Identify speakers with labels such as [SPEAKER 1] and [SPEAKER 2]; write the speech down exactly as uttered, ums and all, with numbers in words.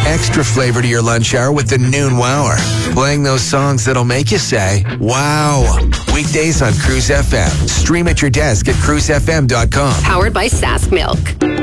[SPEAKER 1] extra flavor to your lunch hour with the Noon Wower. Playing those songs that'll make you say, wow. Weekdays on Cruise F M. Stream at your desk at cruise f m dot com.
[SPEAKER 2] Powered by Sask Milk.